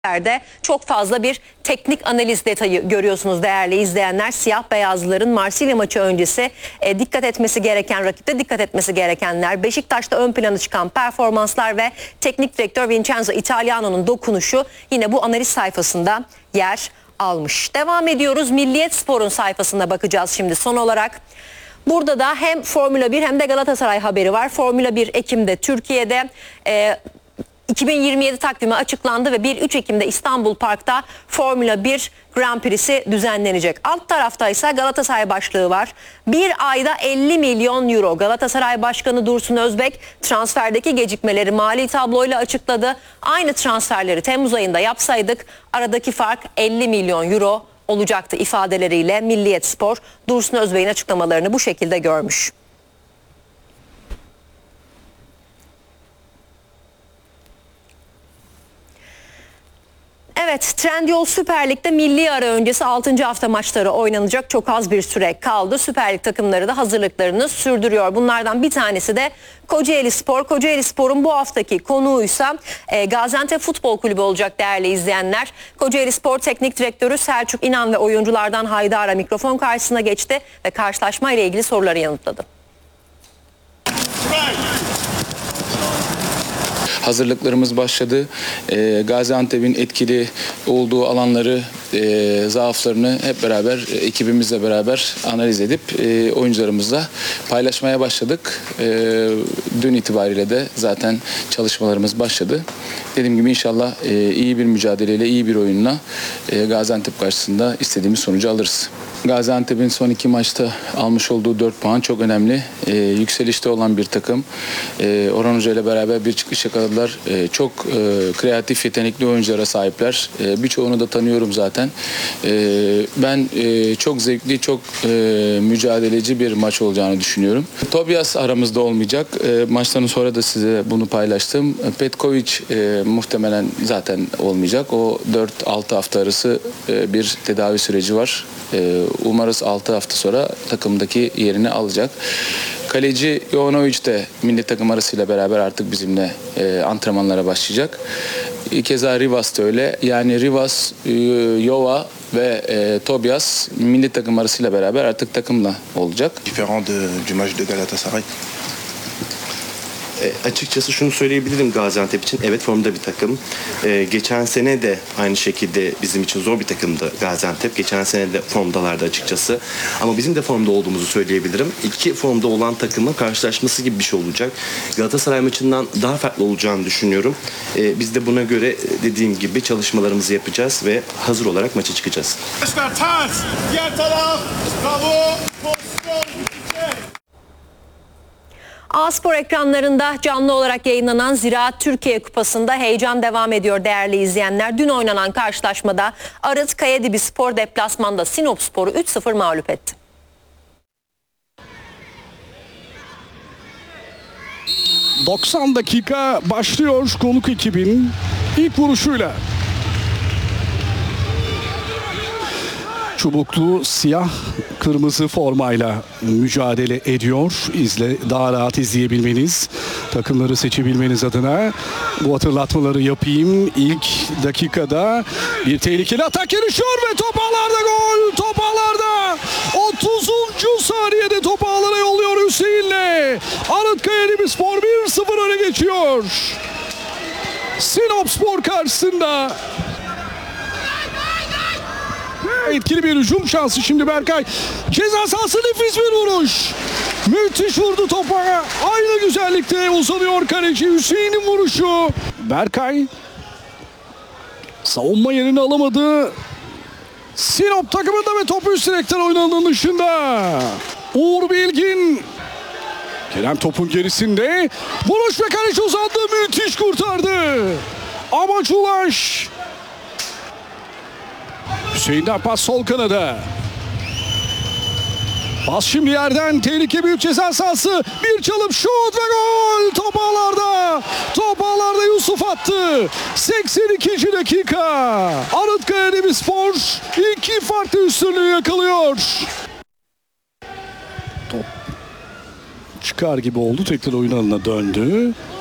de çok fazla bir teknik analiz detayı görüyorsunuz değerli izleyenler. Siyah beyazların Marsilya maçı öncesi dikkat etmesi gereken, rakipte dikkat etmesi gerekenler, Beşiktaş'ta ön plana çıkan performanslar ve teknik direktör Vincenzo Italiano'nun dokunuşu yine bu analiz sayfasında yer almış. Devam ediyoruz. Milliyet Spor'un sayfasına bakacağız şimdi son olarak. Burada da hem Formula 1 hem de Galatasaray haberi var. Formula 1 Ekim'de Türkiye'de 2027 takvimi açıklandı ve 1-3 Ekim'de İstanbul Park'ta Formula 1 Grand Prix'si düzenlenecek. Alt tarafta ise Galatasaray başlığı var. Bir ayda 50 milyon euro. Galatasaray Başkanı Dursun Özbek transferdeki gecikmeleri mali tabloyla açıkladı. Aynı transferleri Temmuz ayında yapsaydık aradaki fark 50 milyon euro olacaktı ifadeleriyle Milliyet Spor Dursun Özbek'in açıklamalarını bu şekilde görmüş. Evet, Trendyol Süper Lig'de milli ara öncesi 6. hafta maçları oynanacak. Çok az bir süre kaldı. Süper Lig takımları da hazırlıklarını sürdürüyor. Bunlardan bir tanesi de Kocaeli Spor. Kocaeli Spor'un bu haftaki konuğuysa Gaziantep Futbol Kulübü olacak değerli izleyenler. Kocaeli Spor Teknik Direktörü Selçuk İnan ve oyunculardan Haydar'a mikrofon karşısına geçti ve karşılaşma ile ilgili soruları yanıtladı. Hazırlıklarımız başladı. Gaziantep'in etkili olduğu alanları, zaaflarını hep beraber, ekibimizle beraber analiz edip oyuncularımızla paylaşmaya başladık. Dün itibariyle de zaten çalışmalarımız başladı. Dediğim gibi inşallah iyi bir mücadeleyle, iyi bir oyunla Gaziantep karşısında istediğimiz sonucu alırız. Gaziantep'in son 2 maçta almış olduğu 4 puan çok önemli. Yükselişte olan bir takım. Orhan Hoca ile beraber bir çıkış yakaladılar. Çok kreatif, yetenekli oyunculara sahipler. Birçoğunu da tanıyorum zaten. Ben çok zevkli, çok mücadeleci bir maç olacağını düşünüyorum. Tobias aramızda olmayacak. Maçtan sonra da size bunu paylaştım. Petkovic muhtemelen zaten olmayacak. O 4-6 hafta arası bir tedavi süreci var. Umarız 6 hafta sonra takımdaki yerini alacak. Kaleci Jovanovic de milli takım arasıyla beraber artık bizimle antrenmanlara başlayacak. Keza Rivas da öyle. Yani Rivas, Jova ve Tobias milli takım arasıyla beraber artık takımla olacak. Différent du match de Galatasaray. Açıkçası şunu söyleyebilirim Gaziantep için. Evet, formda bir takım. Geçen sene de aynı şekilde bizim için zor bir takımdı Gaziantep. Geçen sene de formdalardı açıkçası. Ama bizim de formda olduğumuzu söyleyebilirim. 2 formda olan takımın karşılaşması gibi bir şey olacak. Galatasaray maçından daha farklı olacağını düşünüyorum. Biz de buna göre dediğim gibi çalışmalarımızı yapacağız ve hazır olarak maça çıkacağız. A-Spor ekranlarında canlı olarak yayınlanan Ziraat Türkiye Kupası'nda heyecan devam ediyor değerli izleyenler. Dün oynanan karşılaşmada Arıt Kayadibi Spor deplasmanda Sinopspor'u 3-0 mağlup etti. ...90 dakika başlıyor konuk ekibin ilk vuruşuyla. Çubuklu siyah kırmızı formayla mücadele ediyor. Daha rahat izleyebilmeniz, takımları seçebilmeniz adına bu hatırlatmaları yapayım. İlk dakikada bir tehlikeli atak gelişiyor ve top ağlarda gol. Top ağlarda 30. saniyede top ağlara yolluyor Hüseyin'le. Arıt Kayadibi Spor 1-0 öne geçiyor. Sinopspor karşısında. Etkili bir hücum şansı şimdi Berkay. Ceza sahası, nefis bir vuruş. Müthiş vurdu topa. Aynı güzellikte uzanıyor kaleci. Hüseyin'in vuruşu. Berkay savunma yerini alamadı. Sinop takımında ve topu üst direkten oynananın dışında. Uğur Bilgin. Kerem topun gerisinde. Vuruş ve kaleci uzandı. Müthiş kurtardı. Amaç Ulaş. Hüseyin'den pas sol kanada. Pas şimdi yerden, tehlike büyük ceza sahası. Bir çalım, şut ve gol. Top ağlarda. Top ağlarda Yusuf attı. 82. dakika. Arıt Kayadibi Spor 2 farklı üstünlüğü yakalıyor. Top çıkar gibi oldu. Tekrar oyun alanına döndü.